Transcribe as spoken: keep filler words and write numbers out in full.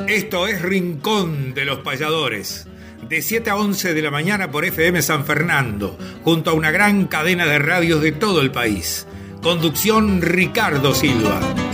Esto es Rincón de los Payadores, de siete a once de la mañana por F M San Fernando, junto a una gran cadena de radios de todo el país. Conducción Ricardo Silva.